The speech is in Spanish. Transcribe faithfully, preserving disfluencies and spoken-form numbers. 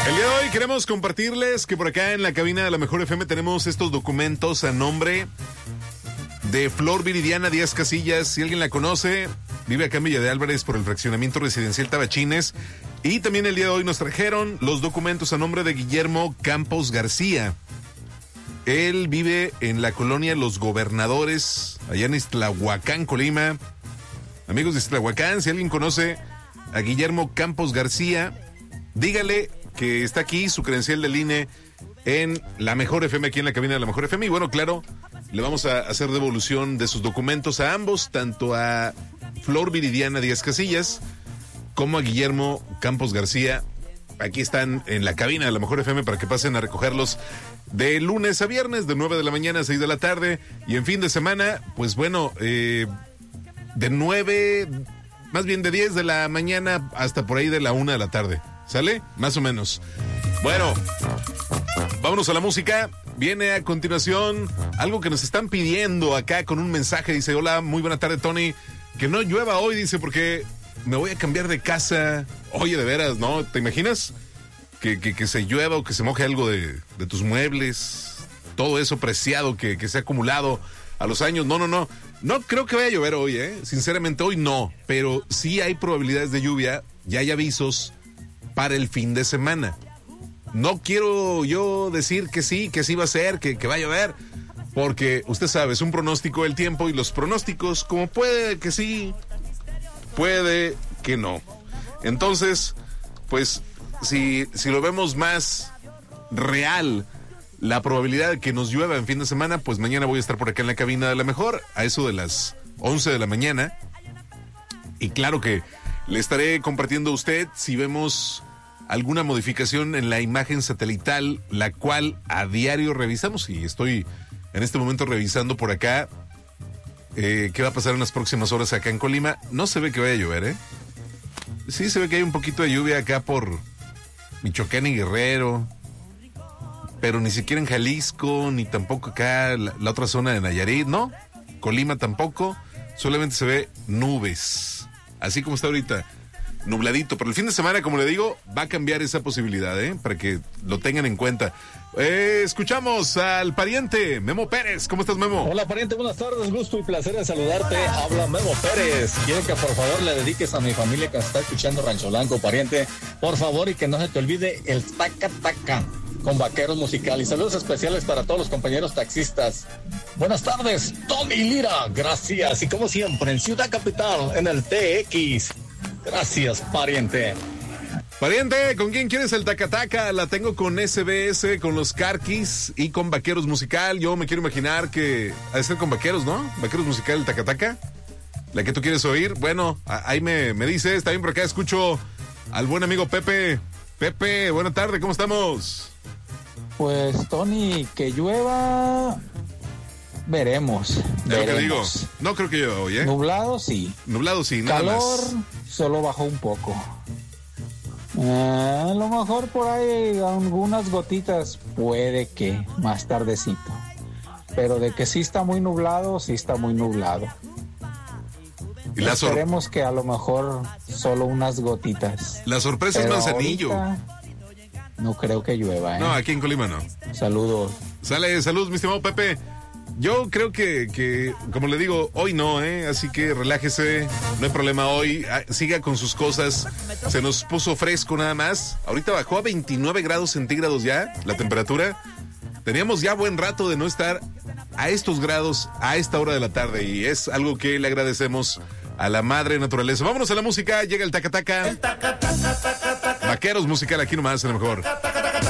El día de hoy queremos compartirles que por acá en la cabina de la Mejor F M tenemos estos documentos a nombre de Flor Viridiana Díaz Casillas. Si alguien la conoce, vive acá en Villa de Álvarez por el fraccionamiento residencial Tabachines. Y también el día de hoy nos trajeron los documentos a nombre de Guillermo Campos García. Él vive en la colonia Los Gobernadores, allá en Iztlahuacán, Colima. Amigos de Iztlahuacán, si alguien conoce a Guillermo Campos García, dígale que está aquí su credencial del I N E en la Mejor F M, aquí en la cabina de la Mejor F M. Y bueno, claro, le vamos a hacer devolución de sus documentos a ambos, tanto a Flor Viridiana Díaz Casillas como a Guillermo Campos García. Aquí están en la cabina de la Mejor F M para que pasen a recogerlos de lunes a viernes, de nueve de la mañana a seis de la tarde. Y en fin de semana, pues bueno, eh, de nueve, más bien de diez de la mañana hasta por ahí de la una de la tarde. ¿Sale? Más o menos. Bueno, vámonos a la música. Viene a continuación algo que nos están pidiendo acá con un mensaje. Dice, hola, muy buena tarde, Tony. Que no llueva hoy, dice, porque me voy a cambiar de casa. Oye, de veras, ¿no? ¿Te imaginas? Que, que, que se llueva o que se moje algo de, de tus muebles. Todo eso preciado que, que se ha acumulado a los años. No, no, no. No creo que vaya a llover hoy, ¿eh? Sinceramente, hoy no. Pero sí hay probabilidades de lluvia. Ya hay avisos para el fin de semana. No quiero yo decir que sí, que sí va a ser, que, que va a llover, porque usted sabe, es un pronóstico del tiempo y los pronósticos, como puede que sí, puede que no. Entonces, pues, si, si lo vemos más real, la probabilidad de que nos llueva en fin de semana, pues mañana voy a estar por acá en la cabina de la Mejor, a eso de las once de la mañana. Y claro que le estaré compartiendo a usted si vemos alguna modificación en la imagen satelital, la cual a diario revisamos, y estoy en este momento revisando por acá eh, qué va a pasar en las próximas horas acá en Colima. No se ve que vaya a llover, ¿eh? Sí se ve que hay un poquito de lluvia acá por Michoacán y Guerrero, pero ni siquiera en Jalisco, ni tampoco acá la, la otra zona de Nayarit, ¿no? Colima tampoco, solamente se ve nubes. Así como está ahorita, nubladito. Pero el fin de semana, como le digo, va a cambiar esa posibilidad, ¿eh? Para que lo tengan en cuenta. Eh, escuchamos al pariente, Memo Pérez. ¿Cómo estás, Memo? Hola, pariente, buenas tardes. Gusto y placer en saludarte. Habla Memo Pérez. Quiero que por favor le dediques a mi familia que está escuchando Rancho Blanco, pariente. Por favor, y que no se te olvide el taca taca con Vaqueros Musical. Y saludos especiales para todos los compañeros taxistas. Buenas tardes, Tony Lira. Gracias. Y como siempre, en Ciudad Capital, en el T X. Gracias, pariente. Pariente, ¿con quién quieres el tacataca? La tengo con S B S, con los Carquis y con Vaqueros Musical. Yo me quiero imaginar que ha de ser con Vaqueros, ¿no? Vaqueros Musical, el tacataca. La que tú quieres oír. Bueno, ahí me, me dices. También por acá escucho al buen amigo Pepe. Pepe, buena tarde, ¿cómo estamos? Pues, Tony, que llueva, veremos. Ya lo que digo, veremos. no creo que llueva hoy, ¿eh? Nublado, sí. Nublado, sí, nada Calor, más. solo bajó un poco. Eh, a lo mejor por ahí algunas gotitas, puede que más tardecito. Pero de que sí está muy nublado, sí está muy nublado. Y la sor- Esperemos que a lo mejor solo unas gotitas. La sorpresa Pero es Manzanillo. ahorita no creo que llueva, ¿eh? No, aquí en Colima no. Saludos. Sale, saludos, mi estimado Pepe. Yo creo que, que, como le digo, hoy no, ¿eh? Así que relájese, no hay problema hoy. Ah, siga con sus cosas. Se nos puso fresco nada más. Ahorita bajó a veintinueve grados centígrados ya la temperatura. Teníamos ya buen rato de no estar a estos grados a esta hora de la tarde y es algo que le agradecemos a la madre naturaleza. Vámonos a la música, llega el tacataca. Vaqueros Musical aquí nomás, a lo mejor.